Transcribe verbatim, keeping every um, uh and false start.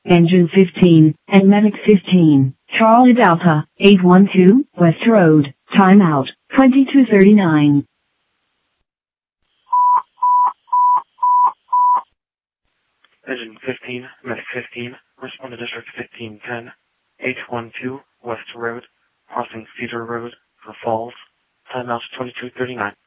Engine fifteen, and Medic fifteen, Charlie Delta, eight one two, West Road, timeout, twenty-two thirty-nine. Engine fifteen, Medic fifteen, respond to District fifteen ten, eight one two, West Road, crossing Cedar Road for Falls, timeout twenty-two thirty-nine.